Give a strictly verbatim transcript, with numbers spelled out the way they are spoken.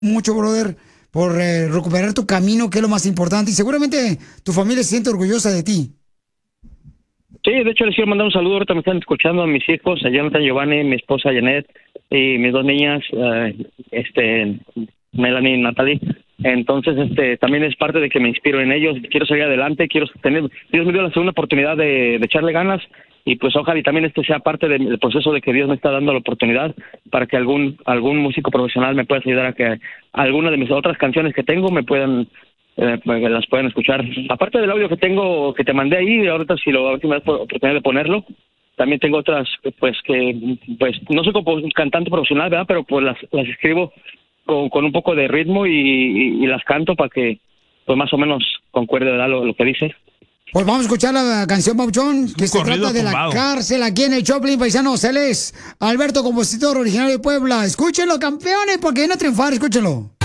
mucho, brother, por eh, recuperar tu camino, que es lo más importante. Y seguramente tu familia se siente orgullosa de ti. Sí, de hecho les quiero mandar un saludo. Ahorita me están escuchando a mis hijos, a Jonathan, Giovanni, mi esposa Janet y mis dos niñas, uh, este, Melanie y Natalie. Entonces, este, también es parte de que me inspiro en ellos. Quiero seguir adelante, quiero tener. Dios me dio la segunda oportunidad de, de echarle ganas. Y pues ojalá y también este sea parte del proceso de que Dios me está dando la oportunidad para que algún algún músico profesional me pueda ayudar a que alguna de mis otras canciones que tengo me puedan eh, las puedan escuchar. Aparte del audio que tengo, que te mandé ahí, ahorita si lo ahorita me das oportunidad de ponerlo, también tengo otras pues que pues no soy como un cantante profesional, ¿verdad? Pero pues las las escribo con, con un poco de ritmo y, y, y las canto para que pues más o menos concuerde, ¿verdad? Lo, lo que dice. Pues vamos a escuchar la canción, Papuchón, que se trata de la cárcel aquí en el Choplin, paisanos. Él es Alberto, compositor originario de Puebla. Escúchenlo, campeones, porque viene a triunfar, escúchenlo.